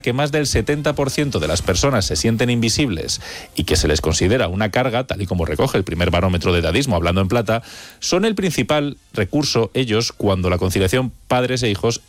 que más del 70% de las personas se sienten invisibles y que se les considera una carga, tal y como recoge el primer barómetro de edadismo, hablando en plata, son el principal recurso ellos cuando la conciliación padres e hijos